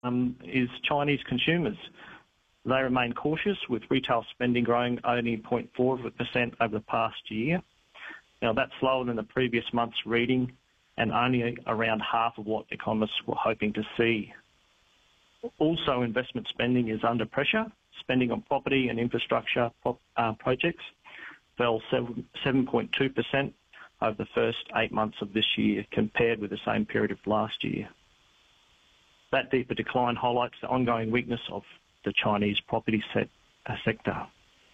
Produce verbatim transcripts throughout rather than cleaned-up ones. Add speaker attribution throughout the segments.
Speaker 1: um, is Chinese consumers. They remain cautious, with retail spending growing only zero point four percent over the past year. Now, that's lower than the previous month's reading and only around half of what economists were hoping to see. Also, investment spending is under pressure. Spending on property and infrastructure pro- uh, projects fell seven point two percent over the first eight months of this year compared with the same period of last year. That deeper decline highlights the ongoing weakness of the Chinese property set, uh, sector.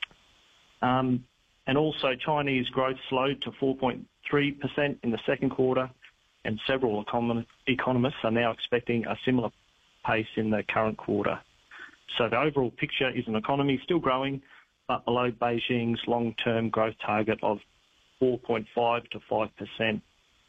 Speaker 1: Um, and also, Chinese growth slowed to four point three percent in the second quarter, and several econ- economists are now expecting a similar pace in the current quarter. So the overall picture is an economy still growing, but below Beijing's long-term growth target of four point five to five percent.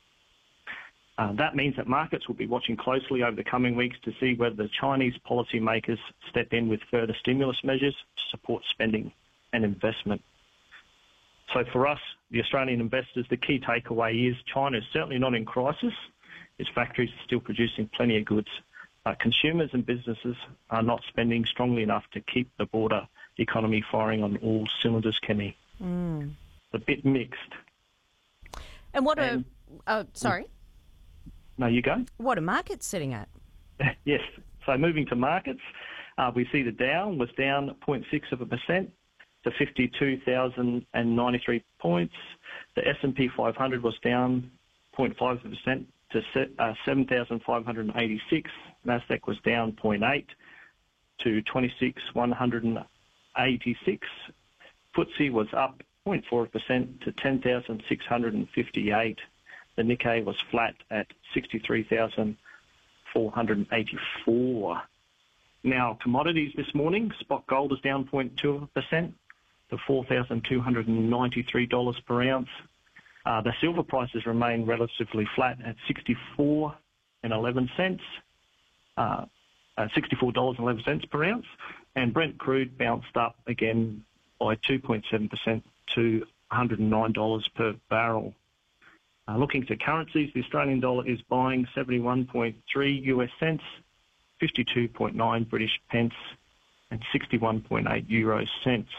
Speaker 1: Uh, that means that markets will be watching closely over the coming weeks to see whether the Chinese policymakers step in with further stimulus measures to support spending and investment. So for us, the Australian investors, the key takeaway is China is certainly not in crisis. Its factories are still producing plenty of goods. Uh, consumers and businesses are not spending strongly enough to keep the broader economy firing on all cylinders, Kemi.
Speaker 2: Mm.
Speaker 1: A bit mixed.
Speaker 2: And what
Speaker 1: and,
Speaker 2: are... Oh, sorry.
Speaker 1: No, you go.
Speaker 2: What are markets sitting at?
Speaker 1: Yes. So moving to markets, uh, we see the Dow was down zero point six of a percent to fifty-two thousand ninety-three points. The S and P five hundred was down zero point five percent to uh, seven thousand five hundred eighty-six. Nasdaq was down zero point eight to twenty-six thousand one hundred eighty-six. F T S E was up zero point four percent to ten thousand six hundred fifty-eight. The Nikkei was flat at sixty-three thousand four hundred eighty-four. Now, commodities this morning, spot gold is down zero point two percent to four thousand two hundred ninety-three dollars per ounce. Uh, the silver prices remain relatively flat at sixty-four dollars and eleven cents, uh, uh, sixty-four dollars and eleven cents per ounce, and Brent crude bounced up again by two point seven percent to one hundred nine dollars per barrel. Uh, looking to currencies, the Australian dollar is buying seventy-one point three U S cents, fifty-two point nine British pence, and sixty-one point eight euro cents.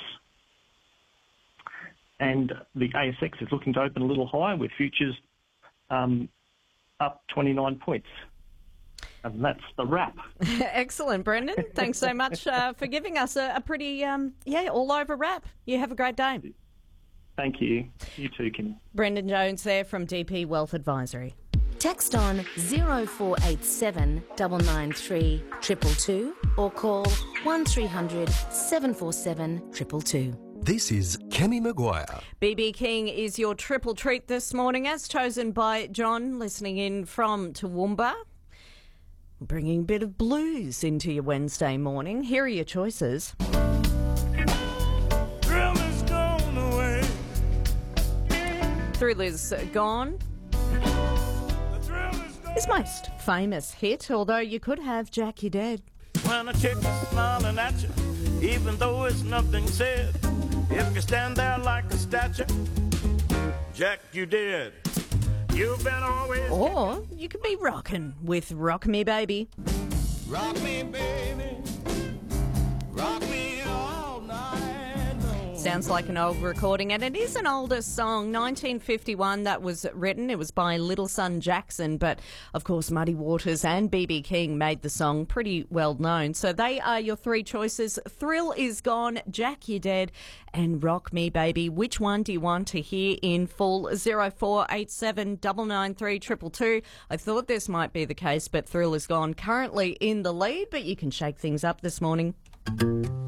Speaker 1: And the A S X is looking to open a little higher, with futures um, up twenty-nine points. And that's the wrap.
Speaker 2: Excellent, Brendan. Thanks so much uh, for giving us a, a pretty, um, yeah, all-over wrap. You have a great day.
Speaker 1: Thank you. You too, Kim.
Speaker 2: Brendan Jones there from D P Wealth Advisory.
Speaker 3: Text on zero four eight seven nine nine three two two two or call one three hundred seven four seven two two two.
Speaker 4: This is Kemi Maguire.
Speaker 2: B B King is your triple treat this morning, as chosen by John, listening in from Toowoomba. Bringing a bit of blues into your Wednesday morning. Here are your choices.
Speaker 5: Thrill is gone away.
Speaker 2: Thrill is gone. His most famous hit, although you could have Jack You Dead.
Speaker 5: When a chick is smiling at you, even though it's nothing said, if you stand there like a statue, Jack You Dead. You've been always...
Speaker 2: Or you could be rocking with Rock Me Baby.
Speaker 5: Rock me, baby. Rock me all night long.
Speaker 2: Sounds like an old recording, and it is an older song, nineteen fifty-one, that was written. It was by Little Son Jackson, but of course Muddy Waters and B B King made the song pretty well known. So they are your three choices. Thrill is Gone, Jack You Dead, and Rock Me Baby. Which one do you want to hear in full? zero four eight seven nine nine three two two two. I thought this might be the case, but Thrill is Gone currently in the lead, but you can shake things up this morning.